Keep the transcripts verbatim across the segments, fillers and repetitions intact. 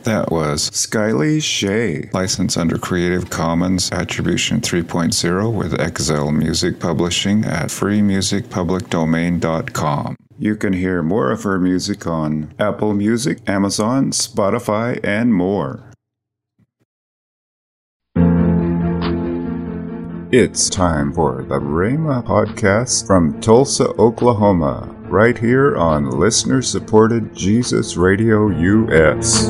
That was Skyly Shay, licensed under Creative Commons Attribution three point oh with Exile Music Publishing at free music public domain dot com. You can hear more of her music on Apple Music, Amazon, Spotify, and more. It's time for the Rhema Podcast from Tulsa, Oklahoma, right here on listener-supported Jesus Radio U S.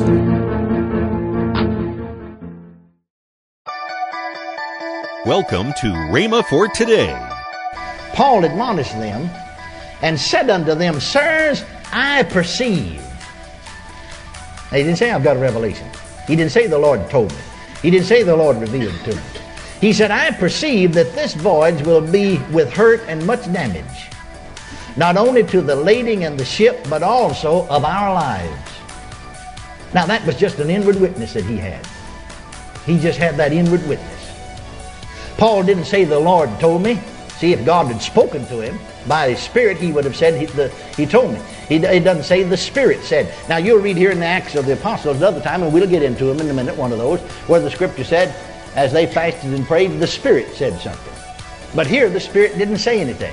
Welcome to Rhema for Today. Paul admonished them and said unto them, Sirs, I perceive. Now, he didn't say I've got a revelation. He didn't say the Lord told me. He didn't say the Lord revealed it to me. He said, I perceive that this voyage will be with hurt and much damage, not only to the lading and the ship, but also of our lives. Now that was just an inward witness that he had. He just had that inward witness. Paul didn't say the Lord told me. See, if God had spoken to him by His Spirit, he would have said, He, the, he told me. He, he doesn't say the Spirit said. Now you'll read here in the Acts of the Apostles another time, and we'll get into them in a minute, one of those, where the Scripture said, as they fasted and prayed, the Spirit said something. But here the Spirit didn't say anything.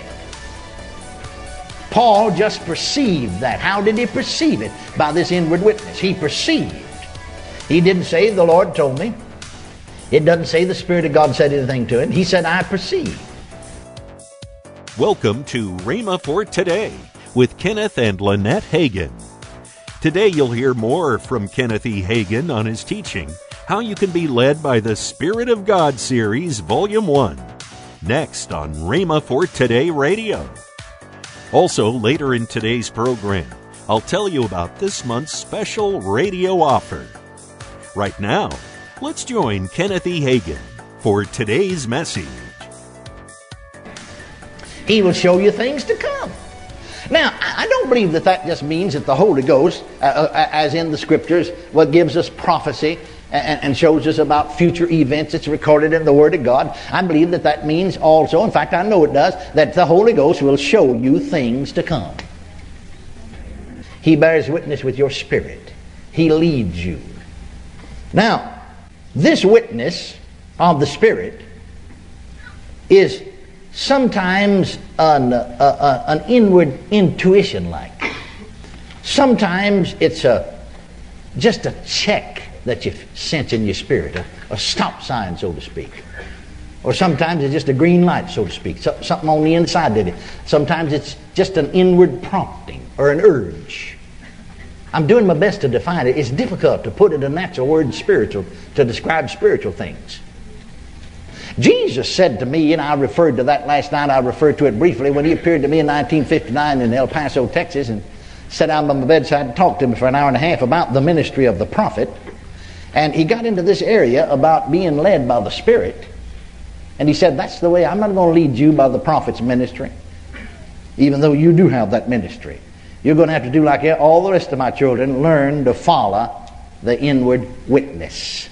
Paul just perceived that. How did he perceive it? By this inward witness. He perceived. He didn't say the Lord told me. It doesn't say the Spirit of God said anything to him. He said, I perceive. Welcome to Rhema for Today with Kenneth and Lynette Hagin. Today you'll hear more from Kenneth E. Hagin on his teaching, How You Can Be Led by the Spirit of God series, Volume one. Next on Rhema for Today Radio. Also, later in today's program, I'll tell you about this month's special radio offer. Right now, let's join Kenneth E. Hagin for today's message. He will show you things to come. Now, I don't believe that that just means that the Holy Ghost, uh, uh, as in the Scriptures, what gives us prophecy and, and shows us about future events. It's recorded in the Word of God. I believe that that means also, in fact, I know it does, that the Holy Ghost will show you things to come. He bears witness with your spirit. He leads you. Now, this witness of the Spirit is sometimes an, uh, uh, an inward intuition like. Sometimes it's a just a check that you sense in your spirit, a, a stop sign, so to speak. Or sometimes it's just a green light, so to speak, so, something on the inside of it. Sometimes it's just an inward prompting or an urge. I'm doing my best to define it. It's difficult to put it in natural word spiritual, to describe spiritual things. Jesus said to me, and I referred to that last night, I referred to it briefly, when he appeared to me in nineteen fifty-nine in El Paso, Texas, and sat down by my bedside and talked to me for an hour and a half about the ministry of the prophet. And he got into this area about being led by the Spirit. And he said, that's the way, I'm not going to lead you by the prophet's ministry, even though you do have that ministry. You're going to have to do like all the rest of my children, learn to follow the inward witness.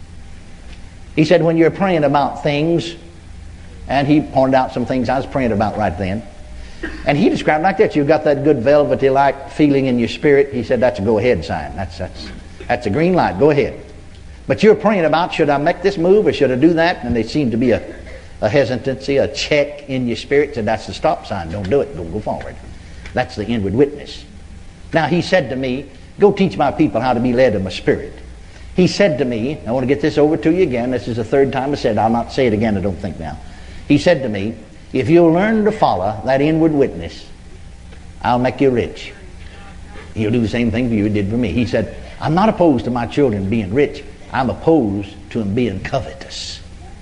He said, when you're praying about things, and he pointed out some things I was praying about right then, and he described it like that. You've got that good velvety-like feeling in your spirit. He said, that's a go-ahead sign. That's, that's, that's a green light. Go ahead. But you're praying about, should I make this move or should I do that? And there seemed to be a, a hesitancy, a check in your spirit. So that's the stop sign. Don't do it. Don't go forward. That's the inward witness. Now he said to me, go teach my people how to be led of my spirit. He said to me, I want to get this over to you again. This is the third time I said it. I'll not say it again, I don't think now. He said to me, if you'll learn to follow that inward witness, I'll make you rich. He'll do the same thing for you he did for me. He said, I'm not opposed to my children being rich. I'm opposed to them being covetous.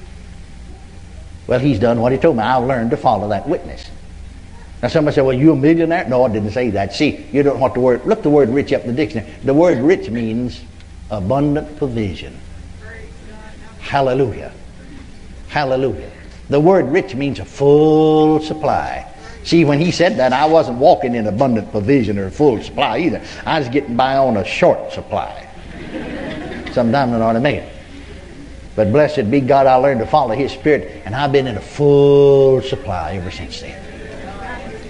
Well, he's done what he told me. I'll learn to follow that witness. Now somebody said, well, you a millionaire? No, I didn't say that. See, you don't want the word, look the word rich up in the dictionary. The word rich means abundant provision. Hallelujah. Hallelujah. The word rich means a full supply. See, when he said that, I wasn't walking in abundant provision or full supply either. I was getting by on a short supply. Sometimes I know what I mean. But blessed be God, I learned to follow His Spirit, and I've been in a full supply ever since then.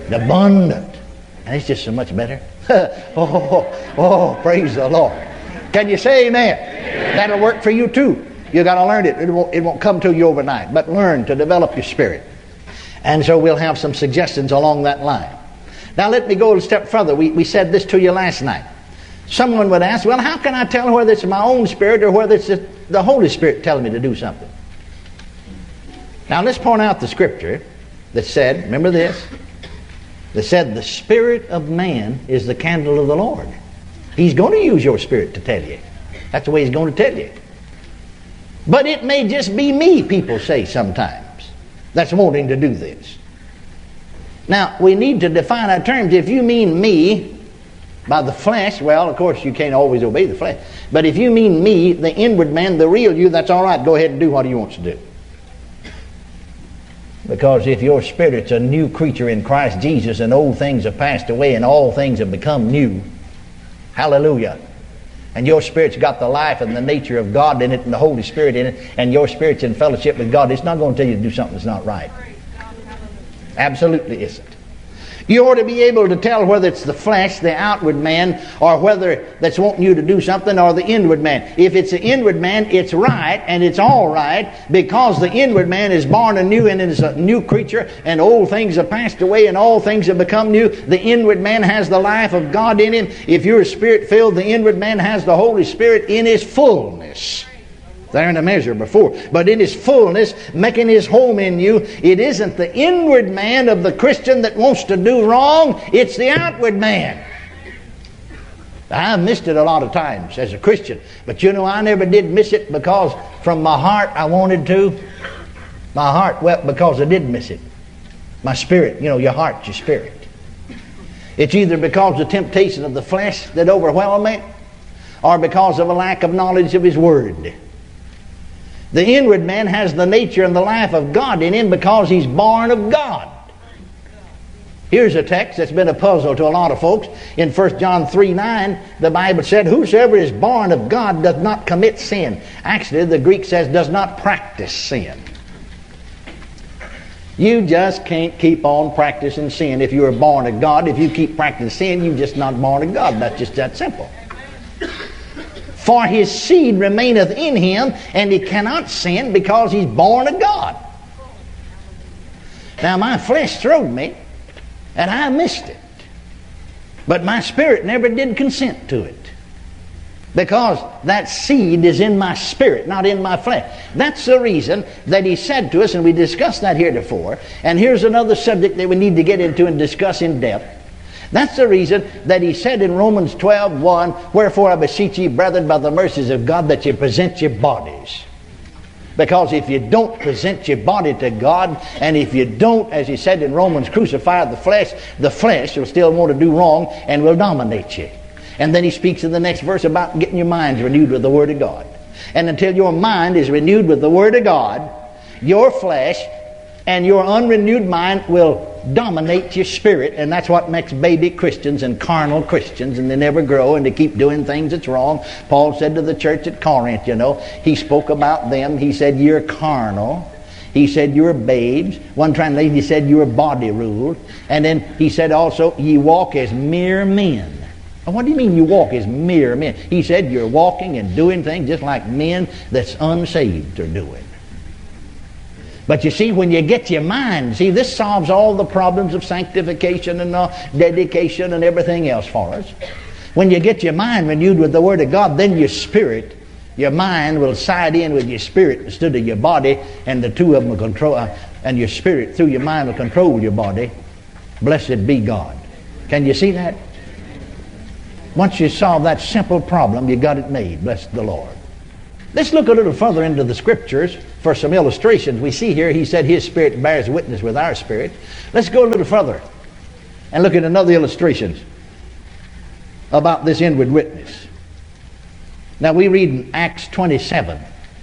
Abundant. And it's just so much better. oh, oh, oh, praise the Lord. Can you say amen? Amen. That'll work for you too. You got to learn it. It won't, it won't come to you overnight. But learn to develop your spirit. And so we'll have some suggestions along that line. Now let me go a step further. We, we said this to you last night. Someone would ask, well, how can I tell whether it's my own spirit or whether it's the Holy Spirit telling me to do something? Now let's point out the scripture that said, remember this, that said the spirit of man is the candle of the Lord. He's going to use your spirit to tell you. That's the way he's going to tell you. But it may just be me, people say sometimes, that's wanting to do this. Now, we need to define our terms. If you mean me by the flesh, well, of course, you can't always obey the flesh. But if you mean me, the inward man, the real you, that's all right. Go ahead and do what he wants to do. Because if your spirit's a new creature in Christ Jesus and old things have passed away and all things have become new, hallelujah, and your spirit's got the life and the nature of God in it and the Holy Spirit in it, and your spirit's in fellowship with God, it's not going to tell you to do something that's not right. Absolutely isn't. You ought to be able to tell whether it's the flesh, the outward man, or whether that's wanting you to do something, or the inward man. If it's the inward man, it's right, and it's all right, because the inward man is born anew and is a new creature, and old things have passed away and all things have become new. The inward man has the life of God in him. If you're spirit-filled, the inward man has the Holy Spirit in his fullness. There in a measure before, but in his fullness, making his home in you. It isn't the inward man of the Christian that wants to do wrong, it's the outward man. I've missed it a lot of times as a Christian, but you know, I never did miss it because from my heart I wanted to. My heart wept because I did miss it. My spirit, you know, your heart, your spirit. It's either because of the temptation of the flesh that overwhelmed me, or because of a lack of knowledge of his word. The inward man has the nature and the life of God in him because he's born of God. Here's a text that's been a puzzle to a lot of folks. In First John three nine, the Bible said, whosoever is born of God does not commit sin. Actually, the Greek says does not practice sin. You just can't keep on practicing sin if you are born of God. If you keep practicing sin, you're just not born of God. That's just that simple. For his seed remaineth in him, and he cannot sin because he's born of God. Now my flesh throwed me, and I missed it. But my spirit never did consent to it. Because that seed is in my spirit, not in my flesh. That's the reason that he said to us, and we discussed that heretofore, and here's another subject that we need to get into and discuss in depth. That's the reason that he said in Romans twelve one, wherefore I beseech ye, brethren, by the mercies of God, that you present your bodies. Because if you don't present your body to God, and if you don't, as he said in Romans, crucify the flesh, the flesh will still want to do wrong and will dominate you. And then he speaks in the next verse about getting your minds renewed with the Word of God. And until your mind is renewed with the Word of God, your flesh and your unrenewed mind will dominate your spirit, and that's what makes baby Christians and carnal Christians, and they never grow, and they keep doing things that's wrong. Paul said to the church at Corinth, you know, he spoke about them. He said, you're carnal. He said, you're babes. One translation, he said, you're body ruled. And then he said also, ye walk as mere men. And what do you mean you walk as mere men? He said, you're walking and doing things just like men that's unsaved are doing. But you see, when you get your mind, see, this solves all the problems of sanctification and uh, dedication and everything else for us. When you get your mind renewed with the Word of God, then your spirit, your mind will side in with your spirit instead of your body, and the two of them will control, uh, and your spirit through your mind will control your body. Blessed be God. Can you see that? Once you solve that simple problem, you got it made. Bless the Lord. Let's look a little further into the Scriptures for some illustrations. We see here, he said his spirit bears witness with our spirit. Let's go a little further and look at another illustration about this inward witness. Now we read in Acts twenty-seven,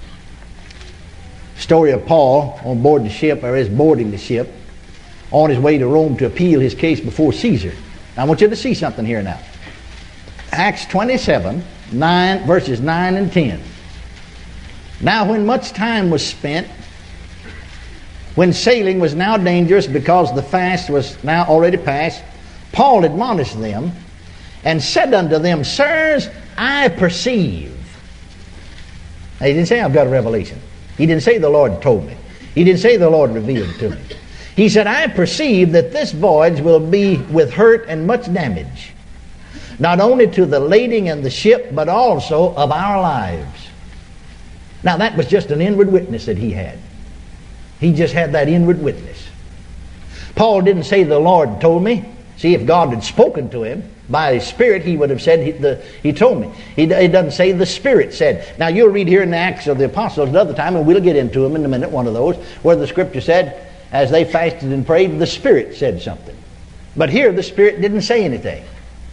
story of Paul on board the ship, or his boarding the ship, on his way to Rome to appeal his case before Caesar. Now I want you to see something here now. Acts twenty-seven, nine, verses nine and ten. Now when much time was spent, when sailing was now dangerous because the fast was now already past, Paul admonished them and said unto them, Sirs, I perceive. Now, he didn't say, I've got a revelation. He didn't say, the Lord told me. He didn't say, the Lord revealed it to me. He said, I perceive that this voyage will be with hurt and much damage, not only to the lading and the ship, but also of our lives. Now, that was just an inward witness that he had. He just had that inward witness. Paul didn't say, the Lord told me. See, if God had spoken to him by His Spirit, he would have said, he, the, he told me. He, he doesn't say, the Spirit said. Now, you'll read here in the Acts of the Apostles another time, and we'll get into them in a minute, one of those, where the Scripture said, as they fasted and prayed, the Spirit said something. But here, the Spirit didn't say anything.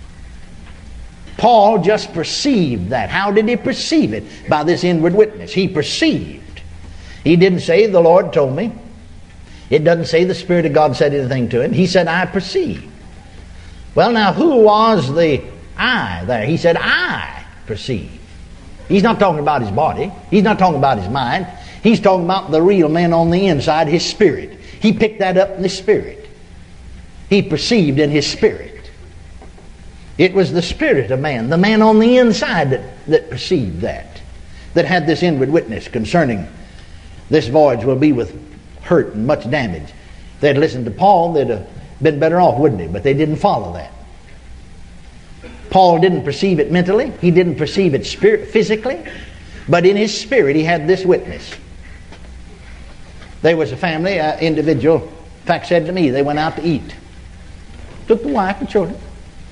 Paul just perceived that. How did he perceive it? By this inward witness. He perceived. He didn't say, the Lord told me. It doesn't say the Spirit of God said anything to him. He said, I perceive. Well, now, who was the I there? He said, I perceive. He's not talking about his body. He's not talking about his mind. He's talking about the real man on the inside, his spirit. He picked that up in his spirit. He perceived in his spirit. It was the spirit of man, the man on the inside that, that perceived that, that had this inward witness concerning this voyage will be with hurt and much damage. If they'd listened to Paul, they'd have been better off, wouldn't they? But they didn't follow that. Paul didn't perceive it mentally. He didn't perceive it spirit, physically. But in his spirit, he had this witness. There was a family, an individual, in fact, said to me, they went out to eat. Took the wife and children.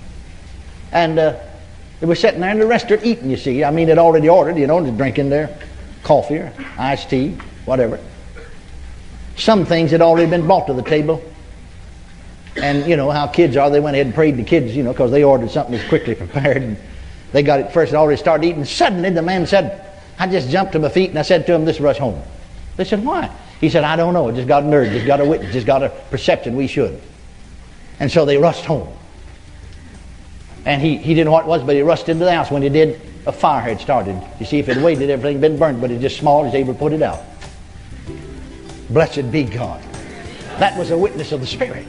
And uh, they were sitting there in the restaurant eating, you see. I mean, they'd already ordered, you know, they're drinking their coffee or iced tea, whatever. Some things had already been brought to the table. And, you know, how kids are, they went ahead and prayed the kids, you know, because they ordered something that's quickly prepared. And they got it first and already started eating. Suddenly the man said, I just jumped to my feet and I said to him, let's rush home. They said, why? He said, I don't know. I just got a nerve, just got a witness, just got a perception we should. And so they rushed home. And he, he didn't know what it was, but he rushed into the house. When he did, a fire had started. You see, if it waited, everything had been burned, but it's just small, he was able to put it out. Blessed be God. That was a witness of the Spirit.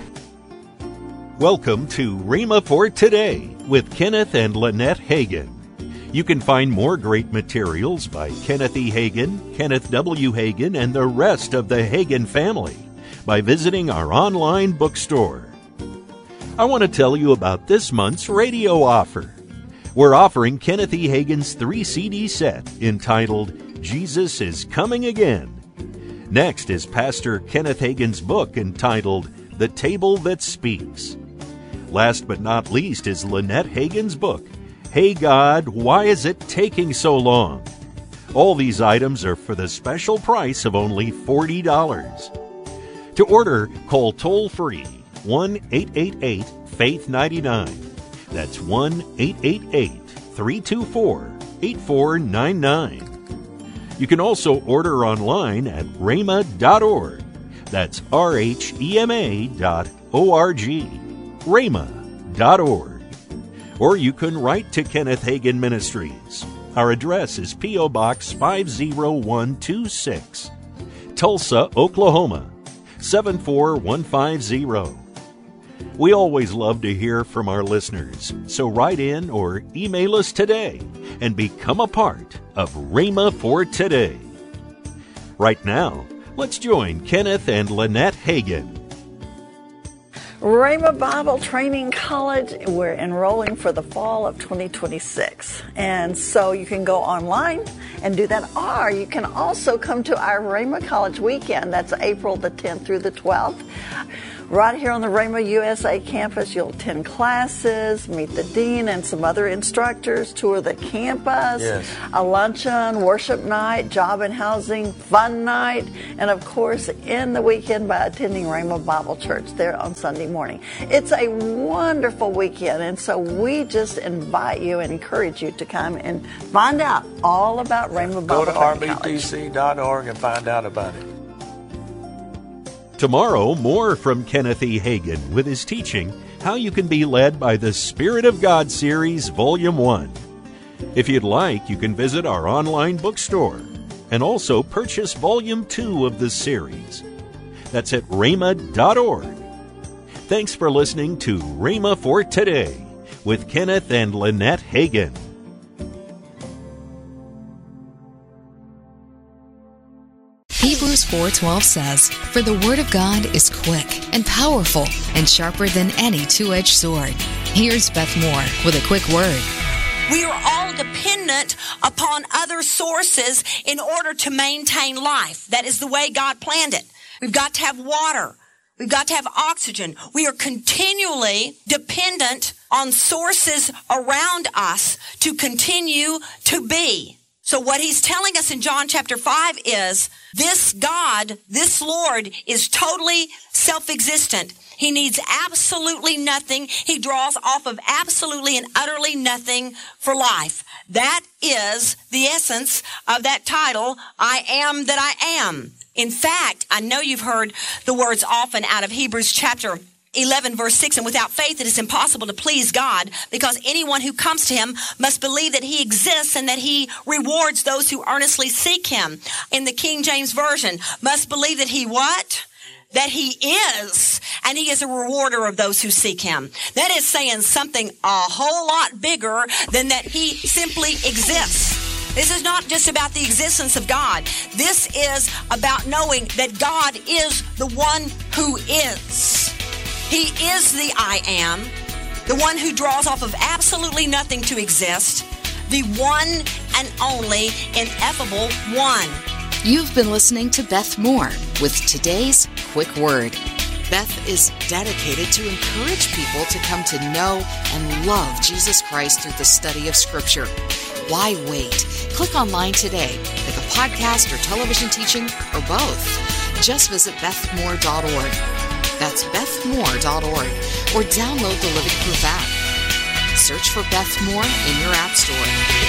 Welcome to Rhema for Today with Kenneth and Lynette Hagin. You can find more great materials by Kenneth E. Hagin, Kenneth W. Hagin, and the rest of the Hagin family by visiting our online bookstore. I want to tell you about this month's radio offer. We're offering Kenneth E. Hagin's three C D set entitled Jesus is Coming Again. Next is Pastor Kenneth Hagin's book entitled The Table That Speaks. Last but not least is Lynette Hagin's book, Hey God, Why Is It Taking So Long? All these items are for the special price of only forty dollars. To order, call toll-free one eight eight eight, faith nine nine. That's one eight eight eight, three two four, eight four nine nine. You can also order online at rhema dot org. That's R H E M A dot O R G. rhema dot org. Or you can write to Kenneth Hagin Ministries. Our address is P O. Box five oh one two six, Tulsa, Oklahoma, seven four one five zero. We always love to hear from our listeners, so write in or email us today and become a part of Rhema for Today. Right now, let's join Kenneth and Lynette Hagin. Rhema Bible Training College, we're enrolling for the fall of twenty twenty-six. And so you can go online and do that, or you can also come to our Rhema College weekend. That's April the tenth through the twelfth. Right here on the Rhema U S A campus, you'll attend classes, meet the dean and some other instructors, tour the campus, yes. a luncheon, worship night, job and housing, fun night, and of course, end the weekend by attending Rhema Bible Church there on Sunday morning. It's a wonderful weekend, and so we just invite you and encourage you to come and find out all about Rhema Bible Church. Go to R B T C dot org and find out about it. Tomorrow, more from Kenneth E. Hagin with his teaching, How You Can Be Led by the Spirit of God series, Volume one. If you'd like, you can visit our online bookstore and also purchase Volume two of this series. That's at rhema dot org. Thanks for listening to Rhema for Today with Kenneth and Lynette Hagin. Hebrews four twelve says, "For the word of God is quick and powerful and sharper than any two-edged sword." Here's Beth Moore with a quick word. We are all dependent upon other sources in order to maintain life. That is the way God planned it. We've got to have water. We've got to have oxygen. We are continually dependent on sources around us to continue to be. So what he's telling us in John chapter five is this God, this Lord, is totally self-existent. He needs absolutely nothing. He draws off of absolutely and utterly nothing for life. That is the essence of that title, I Am That I Am. In fact, I know you've heard the words often out of Hebrews chapter eleven verse six, and without faith it is impossible to please God, because anyone who comes to him must believe that he exists and that he rewards those who earnestly seek him. In the King James Version, must believe that he what? That he is, and he is a rewarder of those who seek him. That is saying something a whole lot bigger than that he simply exists. This is not just about the existence of God. This is about knowing that God is the one who is. He is the I Am, the one who draws off of absolutely nothing to exist, the one and only ineffable one. You've been listening to Beth Moore with today's Quick Word. Beth is dedicated to encourage people to come to know and love Jesus Christ through the study of Scripture. Why wait? Click online today, like a podcast or television teaching, or both. Just visit beth moore dot org. That's beth moore dot org, or download the Living Proof app. Search for Beth Moore in your app store.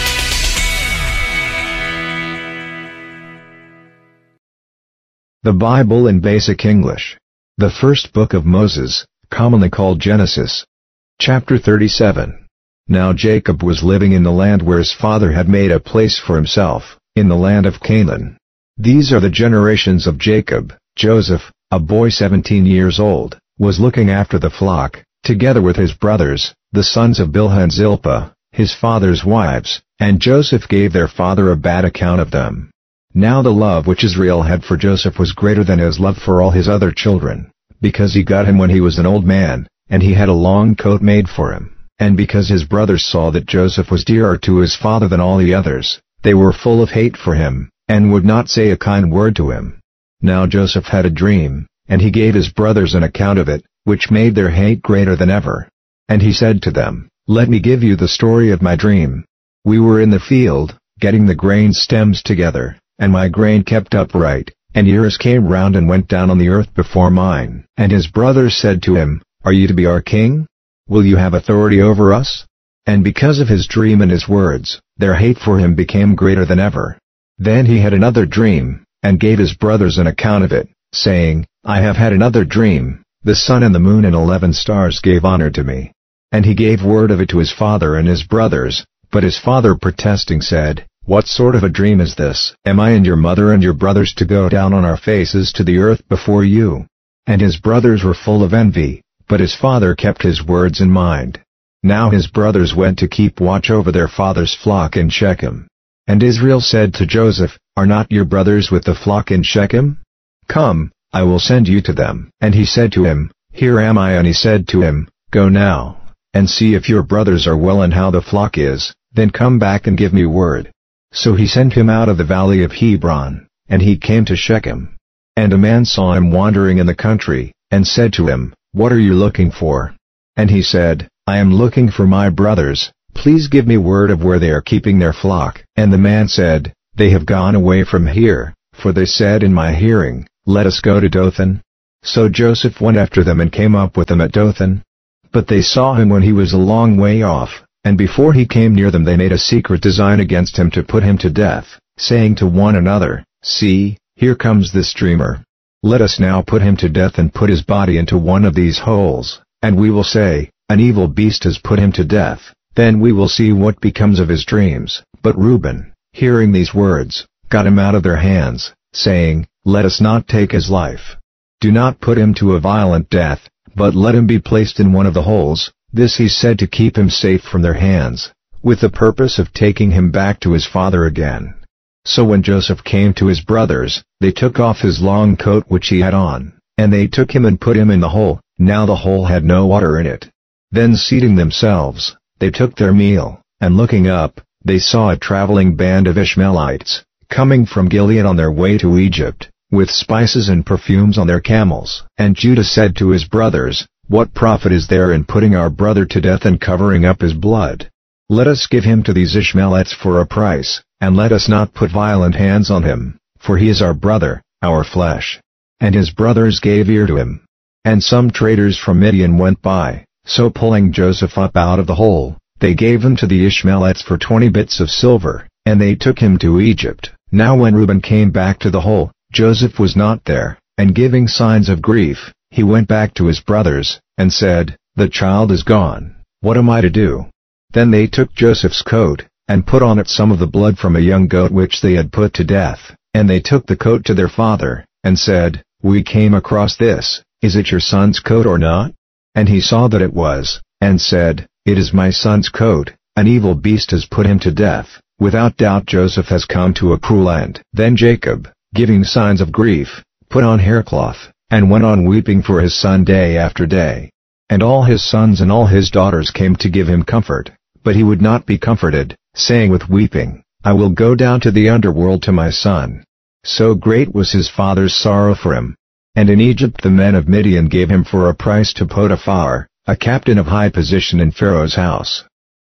The Bible in Basic English. The first book of Moses, commonly called Genesis. Chapter thirty-seven. Now Jacob was living in the land where his father had made a place for himself, in the land of Canaan. These are the generations of Jacob. Joseph, a boy seventeen years old, was looking after the flock, together with his brothers, the sons of Bilhah and Zilpah, his father's wives, and Joseph gave their father a bad account of them. Now the love which Israel had for Joseph was greater than his love for all his other children, because he got him when he was an old man, and he had a long coat made for him, and because his brothers saw that Joseph was dearer to his father than all the others, they were full of hate for him, and would not say a kind word to him. Now Joseph had a dream, and he gave his brothers an account of it, which made their hate greater than ever. And he said to them, "Let me give you the story of my dream. We were in the field, getting the grain stems together, and my grain kept upright, and ears came round and went down on the earth before mine. And his brothers said to him, 'Are you to be our king? Will you have authority over us?' And because of his dream and his words, their hate for him became greater than ever. Then he had another dream, and gave his brothers an account of it, saying, 'I have had another dream. The sun and the moon and eleven stars gave honor to me.' And he gave word of it to his father and his brothers, but his father protesting said, 'What sort of a dream is this? Am I and your mother and your brothers to go down on our faces to the earth before you?' And his brothers were full of envy, but his father kept his words in mind. Now his brothers went to keep watch over their father's flock in Shechem. And Israel said to Joseph, 'Are not your brothers with the flock in Shechem? Come, I will send you to them.' And he said to him, 'Here am I.' And he said to him, 'Go now, and see if your brothers are well and how the flock is, then come back and give me word.' So he sent him out of the valley of Hebron, and he came to Shechem. And a man saw him wandering in the country, and said to him, 'What are you looking for?' And he said, 'I am looking for my brothers. Please give me word of where they are keeping their flock.' And the man said, 'They have gone away from here, for they said in my hearing, Let us go to Dothan.' So Joseph went after them and came up with them at Dothan. But they saw him when he was a long way off, and before he came near them they made a secret design against him to put him to death, saying to one another, 'See, here comes this dreamer. Let us now put him to death and put his body into one of these holes, and we will say, An evil beast has put him to death, then we will see what becomes of his dreams.' But Reuben, hearing these words, got him out of their hands, saying, 'Let us not take his life. Do not put him to a violent death, but let him be placed in one of the holes.' This he said to keep him safe from their hands, with the purpose of taking him back to his father again. So when Joseph came to his brothers, they took off his long coat which he had on, and they took him and put him in the hole. Now the hole had no water in it. Then seating themselves, they took their meal, and looking up, they saw a traveling band of Ishmaelites, coming from Gilead on their way to Egypt, with spices and perfumes on their camels. And Judah said to his brothers, What profit is there in putting our brother to death and covering up his blood? Let us give him to these Ishmaelites for a price, and let us not put violent hands on him, for he is our brother, our flesh. And his brothers gave ear to him. And some traders from Midian went by, so pulling Joseph up out of the hole, they gave him to the Ishmaelites for twenty bits of silver, and they took him to Egypt. Now when Reuben came back to the hole, Joseph was not there, and giving signs of grief, he went back to his brothers, and said, The child is gone, what am I to do? Then they took Joseph's coat, and put on it some of the blood from a young goat which they had put to death, and they took the coat to their father, and said, We came across this, is it your son's coat or not? And he saw that it was, and said, It is my son's coat, an evil beast has put him to death, without doubt Joseph has come to a cruel end. Then Jacob, giving signs of grief, put on haircloth, and went on weeping for his son day after day. And all his sons and all his daughters came to give him comfort, but he would not be comforted, saying with weeping, I will go down to the underworld to my son. So great was his father's sorrow for him. And in Egypt the men of Midian gave him for a price to Potiphar, a captain of high position in Pharaoh's house.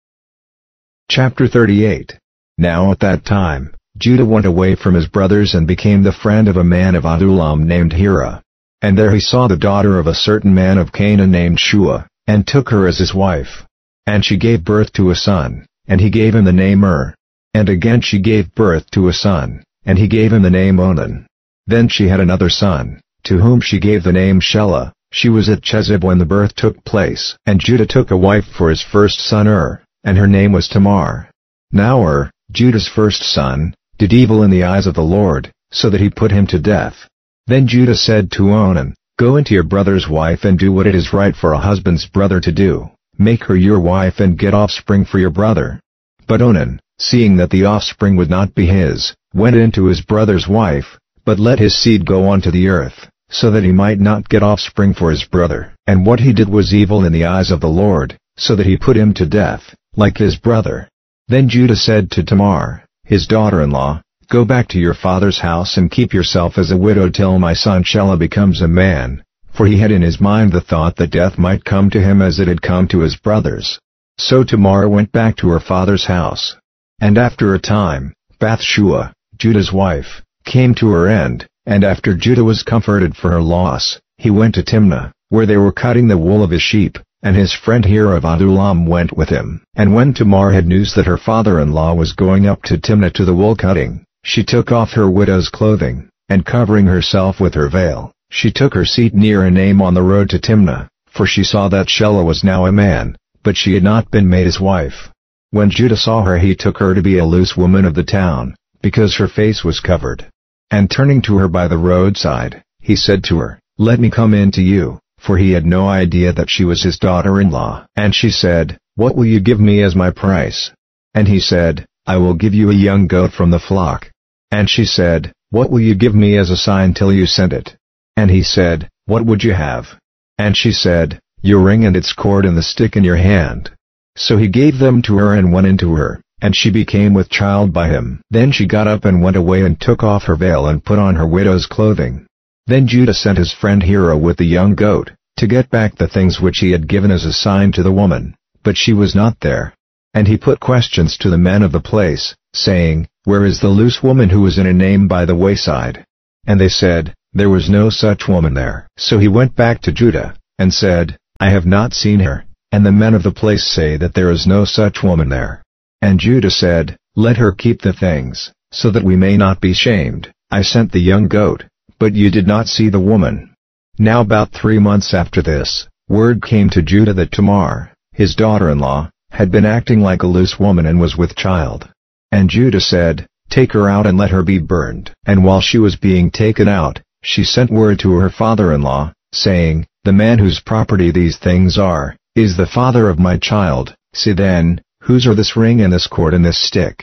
Chapter thirty-eight. Now at that time, Judah went away from his brothers and became the friend of a man of Adullam named Hira. And there he saw the daughter of a certain man of Canaan named Shua, and took her as his wife. And she gave birth to a son, and he gave him the name Er. And again she gave birth to a son, and he gave him the name Onan. Then she had another son, to whom she gave the name Shelah. She was at Chezib when the birth took place. And Judah took a wife for his first son Er, and her name was Tamar. Now Er, Judah's first son, did evil in the eyes of the Lord, so that he put him to death. Then Judah said to Onan, Go into your brother's wife and do what it is right for a husband's brother to do. Make her your wife and get offspring for your brother. But Onan, seeing that the offspring would not be his, went into his brother's wife, but let his seed go on to the earth, so that he might not get offspring for his brother. And what he did was evil in the eyes of the Lord, so that he put him to death, like his brother. Then Judah said to Tamar, his daughter-in-law, Go back to your father's house and keep yourself as a widow till my son Shelah becomes a man, for he had in his mind the thought that death might come to him as it had come to his brothers. So Tamar went back to her father's house. And after a time, Bathshua, Judah's wife, came to her end, and after Judah was comforted for her loss, he went to Timnah, where they were cutting the wool of his sheep, and his friend Hira of Adullam went with him. And when Tamar had news that her father-in-law was going up to Timnah to the wool cutting, she took off her widow's clothing, and covering herself with her veil, she took her seat near Enaim on the road to Timnah, for she saw that Shelah was now a man, but she had not been made his wife. When Judah saw her he took her to be a loose woman of the town, because her face was covered. And turning to her by the roadside, he said to her, Let me come in to you, for he had no idea that she was his daughter-in-law. And she said, What will you give me as my price? And he said, I will give you a young goat from the flock. And she said, What will you give me as a sign till you send it? And he said, What would you have? And she said, Your ring and its cord and the stick in your hand. So he gave them to her and went into her, and she became with child by him. Then she got up and went away and took off her veil and put on her widow's clothing. Then Judah sent his friend Hira with the young goat, to get back the things which he had given as a sign to the woman, but she was not there. And he put questions to the men of the place, saying, Where is the loose woman who was in Enaim by the wayside? And they said, There was no such woman there. So he went back to Judah, and said, I have not seen her, and the men of the place say that there is no such woman there. And Judah said, Let her keep the things, so that we may not be shamed. I sent the young goat, but you did not see the woman. Now about three months after this, word came to Judah that Tamar, his daughter-in-law, had been acting like a loose woman and was with child. And Judah said, Take her out and let her be burned. And while she was being taken out, she sent word to her father-in-law, saying, The man whose property these things are, is the father of my child. See then, whose are this ring and this cord and this stick?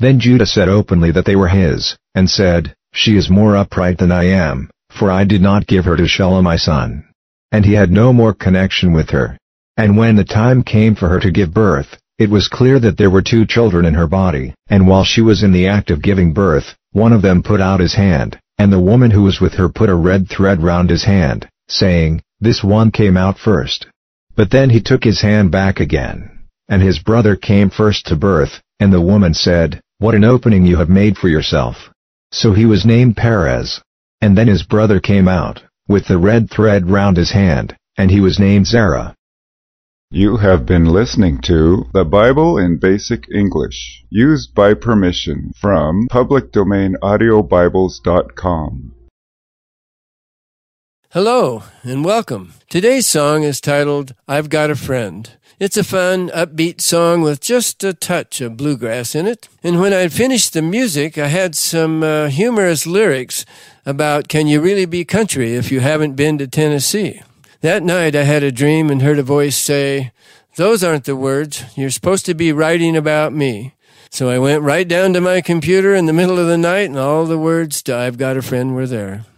Then Judah said openly that they were his, and said, She is more upright than I am, for I did not give her to Shelah my son. And he had no more connection with her. And when the time came for her to give birth, it was clear that there were two children in her body, and while she was in the act of giving birth, one of them put out his hand, and the woman who was with her put a red thread round his hand, saying, This one came out first. But then he took his hand back again. And his brother came first to birth, and the woman said, What an opening you have made for yourself. So he was named Perez. And then his brother came out, with the red thread round his hand, and he was named Zerah. You have been listening to The Bible in Basic English, used by permission from public domain audio bibles dot com. Hello, and welcome. Today's song is titled, I've Got a Friend. It's a fun, upbeat song with just a touch of bluegrass in it. And when I'd finished the music, I had some uh, humorous lyrics about, can you really be country if you haven't been to Tennessee? That night I had a dream and heard a voice say, Those aren't the words. You're supposed to be writing about me. So I went right down to my computer in the middle of the night, and all the words to I've Got a Friend were there.